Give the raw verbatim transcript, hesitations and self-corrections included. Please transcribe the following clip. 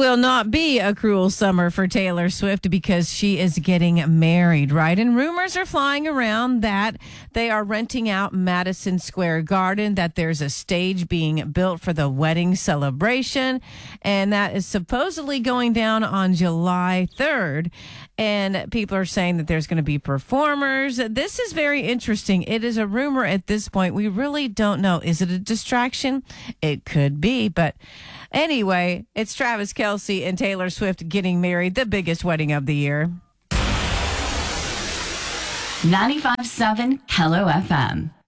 will not be a cruel summer for Taylor Swift because she is getting married, right? And rumors are flying around that they are renting out Madison Square Garden, that there's a stage being built for the wedding celebration, and that is supposedly going down on July third. And people are saying that there's going to be performers. This is very interesting. It is a rumor at this point. We really don't know. Is it a distraction? It could be, but anyway, it's Travis Kelce and Taylor Swift getting married, the biggest wedding of the year. ninety-five point seven Hello F M.